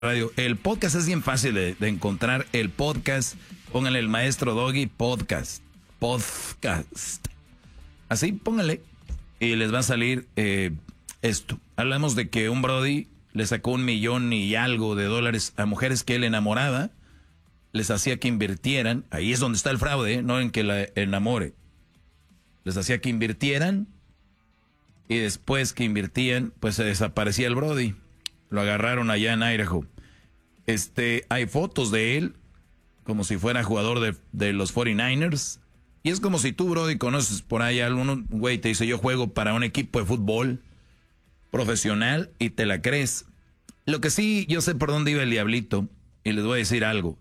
radio. El podcast es bien fácil de encontrar. El podcast, pónganle el maestro Doggy podcast. Podcast. Así, pónganle. Y les va a salir esto. Hablamos de que un brody le sacó $1 millón y algo de dólares a mujeres que él enamoraba. Les hacía que invirtieran. Ahí es donde está el fraude, no en que la enamore. Les hacía que invirtieran. Y después que invirtían, pues se desaparecía el brody. Lo agarraron allá en Idaho. Hay fotos de él como si fuera jugador de los 49ers. Y es como si tú, brody, conoces por ahí a algún güey, te dice, yo juego para un equipo de fútbol profesional y te la crees. Lo que sí, yo sé por dónde iba el diablito y les voy a decir algo.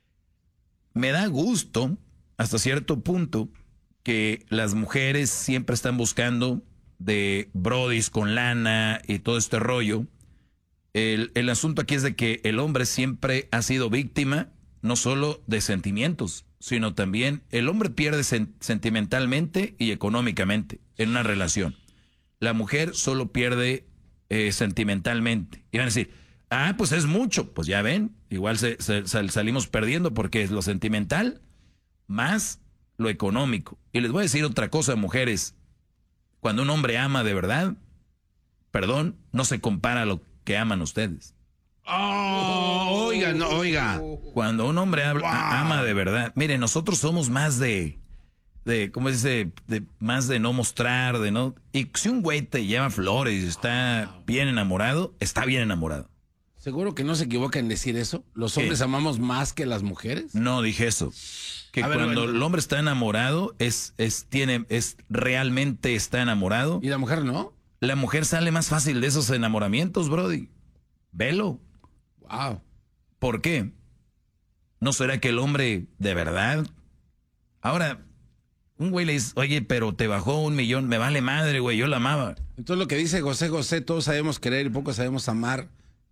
Me da gusto, hasta cierto punto, que las mujeres siempre están buscando de brodis con lana y todo este rollo. El asunto aquí es de que el hombre siempre ha sido víctima, no solo de sentimientos, sino también el hombre pierde sentimentalmente y económicamente en una relación. La mujer solo pierde sentimentalmente. Y van a decir, pues es mucho. Pues ya ven, igual salimos perdiendo porque es lo sentimental más lo económico. Y les voy a decir otra cosa, mujeres. Cuando un hombre ama de verdad, perdón, no se compara a lo que aman ustedes. Oiga, no, oiga. Cuando un hombre ama de verdad. Miren, nosotros somos más de ¿cómo se dice? Más de no mostrar, de no. Y si un güey te lleva flores y está bien enamorado, está bien enamorado. ¿Seguro que no se equivoca en decir eso? ¿Los hombres amamos más que las mujeres? No, dije eso. Que cuando el hombre está enamorado, realmente está enamorado. ¿Y la mujer no? La mujer sale más fácil de esos enamoramientos, brody. Velo. Wow. ¿Por qué? ¿No será que el hombre de verdad? Ahora, un güey le dice, oye, pero te bajó $1 millón, me vale madre, güey, yo la amaba. Entonces lo que dice José, todos sabemos querer y poco sabemos amar,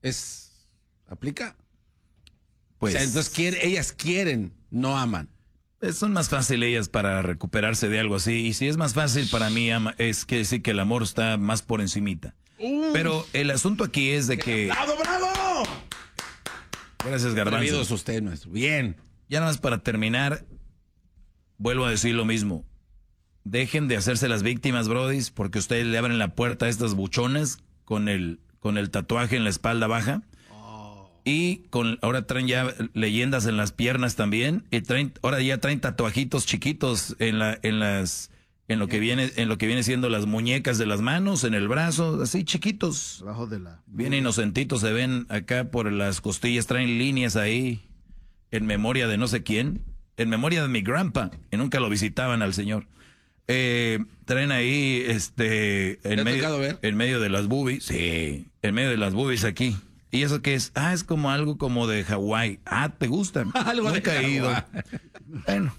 ¿aplica? Pues. O sea, entonces ellas quieren, no aman. Son más fáciles ellas para recuperarse de algo así. Y si es más fácil para mí, es que decir que el amor está más por encimita. Pero el asunto aquí es de que... ¡Bravo, bravo! Gracias, Garbanzo. Atrevidos usted, maestro. Bien. Ya nada más para terminar, vuelvo a decir lo mismo. Dejen de hacerse las víctimas, brodis, porque ustedes le abren la puerta a estas buchonas con el tatuaje en la espalda baja. Y ahora traen ya leyendas en las piernas también. Y ahora ya traen tatuajitos chiquitos en lo que viene siendo las muñecas de las manos, en el brazo, así chiquitos. Abajo de la... Bien inocentitos se ven acá por las costillas, traen líneas ahí en memoria de no sé quién, en memoria de mi grandpa, y nunca lo visitaban al señor. Traen ahí en medio de las boobies, sí, en medio de las boobies aquí. ¿Y eso qué es? Es como algo como de Hawái. ¿Te gustan? Algo nunca he ido. Bueno.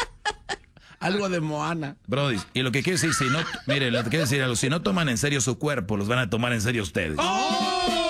Algo de Moana. Brody, y lo que quiero decir, lo que quiero decir algo, si no toman en serio su cuerpo, los van a tomar en serio ustedes.